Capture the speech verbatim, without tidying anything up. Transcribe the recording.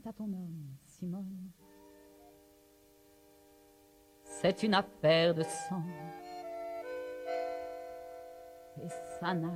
à ton homme, Simone. C'est une affaire de sang, et ça n'a